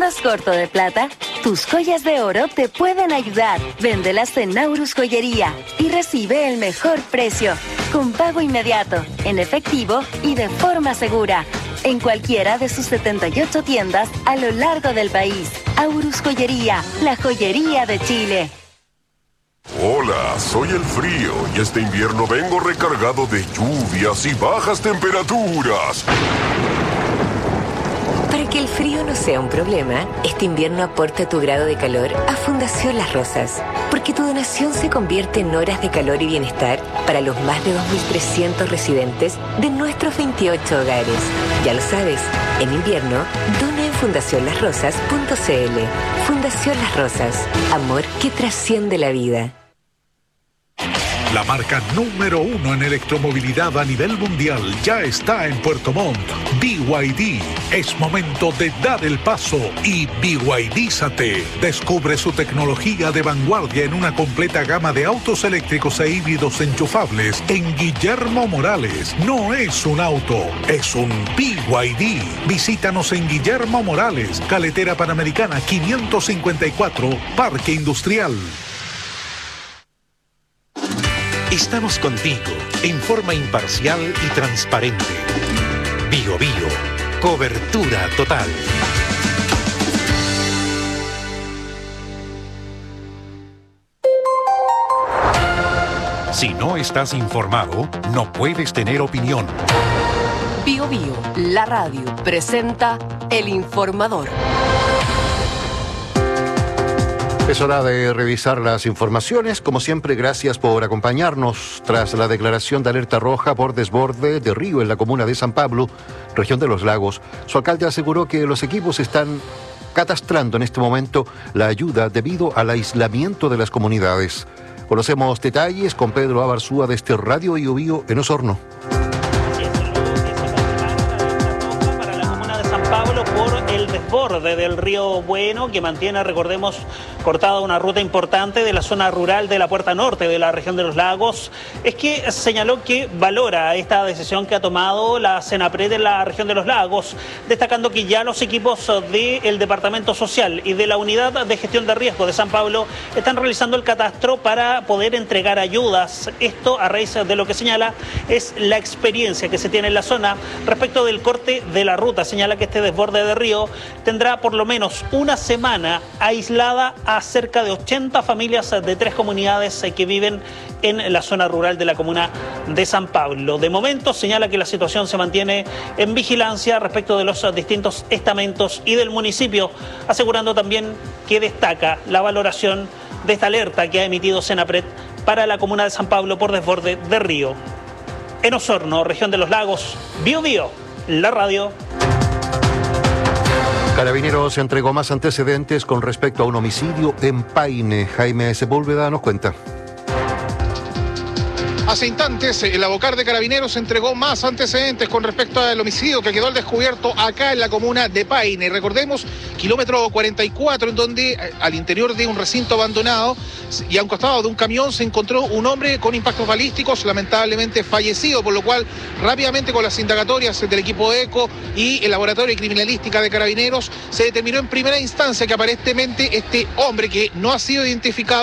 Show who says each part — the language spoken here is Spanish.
Speaker 1: ¿Estás corto de plata? Tus joyas de oro te pueden ayudar. Véndelas en Naurus Joyería y recibe el mejor precio, con pago inmediato, en efectivo y de forma segura. En cualquiera de sus 78 tiendas a lo largo del país. Aurus Joyería, la joyería de Chile.
Speaker 2: Hola, soy el frío y este invierno vengo recargado de lluvias y bajas temperaturas.
Speaker 3: Para que el frío no sea un problema, este invierno aporta tu grado de calor a Fundación Las Rosas, porque tu donación se convierte en horas de calor y bienestar para los más de 2.300 residentes de nuestros 28 hogares. Ya lo sabes, en invierno, dona en fundacionlasrosas.cl. Fundación Las Rosas, amor que trasciende la vida.
Speaker 4: La marca número 1 en electromovilidad a nivel mundial ya está en Puerto Montt. BYD. Es momento de dar el paso y BYDízate. Descubre su tecnología de vanguardia en una completa gama de autos eléctricos e híbridos enchufables en Guillermo Morales. No es un auto, es un BYD. Visítanos en Guillermo Morales, Carretera Panamericana 554, Parque Industrial.
Speaker 5: Estamos contigo en forma imparcial y transparente. Bio Bio, cobertura total. Si no estás informado, no puedes tener opinión.
Speaker 6: Bio Bio, la radio, presenta El Informador.
Speaker 7: Es hora de revisar las informaciones. Como siempre, gracias por acompañarnos. Tras la declaración de alerta roja por desborde de río en la comuna de San Pablo, región de Los Lagos, su alcalde aseguró que los equipos están catastrando en este momento la ayuda debido al aislamiento de las comunidades. Conocemos detalles con Pedro Abarzúa de este Radio Bio Bio en Osorno.
Speaker 8: Desborde del río Bueno, que mantiene, recordemos, cortada una ruta importante de la zona rural de la Puerta Norte de la región de Los Lagos, es que señaló que valora esta decisión que ha tomado la Senapred en la región de Los Lagos, destacando que ya los equipos del Departamento Social y de la Unidad de Gestión de Riesgo de San Pablo están realizando el catastro para poder entregar ayudas. Esto a raíz de lo que señala es la experiencia que se tiene en la zona respecto del corte de la ruta. Señala que este desborde de río tendrá por lo menos una semana aislada a cerca de 80 familias de 3 comunidades que viven en la zona rural de la comuna de San Pablo. De momento señala que la situación se mantiene en vigilancia respecto de los distintos estamentos y del municipio, asegurando también que destaca la valoración de esta alerta que ha emitido Senapred para la comuna de San Pablo por desborde de río. En Osorno, región de Los Lagos, Bio Bio, la radio.
Speaker 7: Carabineros entregó más antecedentes con respecto a un homicidio en Paine. Jaime Sepúlveda nos cuenta.
Speaker 9: Hace instantes, el Abocar de Carabineros entregó más antecedentes con respecto al homicidio que quedó al descubierto acá en la comuna de Paine. Recordemos, kilómetro 44, en donde al interior de un recinto abandonado y a un costado de un camión se encontró un hombre con impactos balísticos, lamentablemente fallecido, por lo cual rápidamente con las indagatorias del equipo ECO y el Laboratorio de Criminalística de Carabineros se determinó en primera instancia que aparentemente este hombre, que no ha sido identificado,